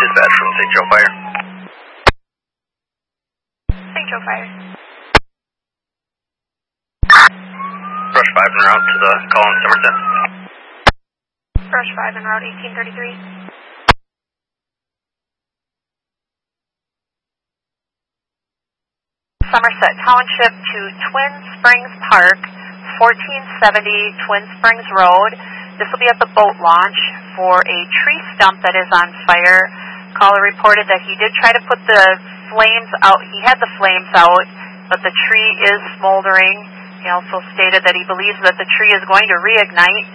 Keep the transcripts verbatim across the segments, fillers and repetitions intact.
Dispatch from Saint Joe Fire. Saint Joe Fire. Brush five en route to the call in Somerset. Brush five en route eighteen thirty-three. Somerset Township to Twin Springs Park, fourteen seventy Twin Springs Road. This will be at the boat launch for a tree stump that is on fire. Caller reported that he did try to put the flames out. He had the flames out, but the tree is smoldering. He also stated that he believes that the tree is going to reignite.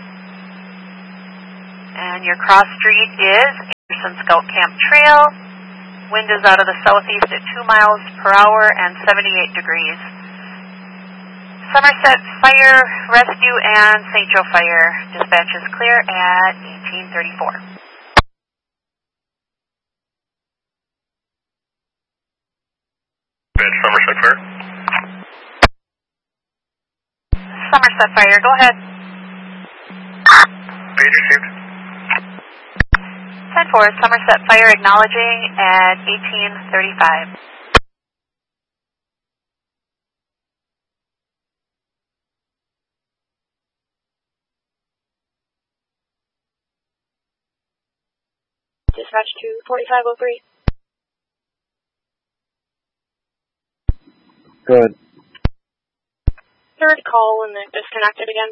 And your cross street is Anderson Scout Camp Trail. Wind is out of the southeast at two miles per hour and seventy-eight degrees. Somerset Fire Rescue and Saint Joe Fire dispatch is clear at eighteen thirty-four. Dispatch Somerset Fire. Somerset Fire, go ahead. Page received. ten four, Somerset Fire acknowledging at eighteen thirty-five. Dispatch to forty-five oh three. Good. Third call and then disconnected again.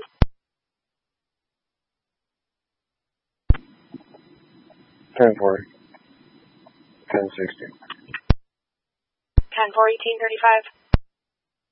ten four. ten sixty. ten four, eighteen thirty-five.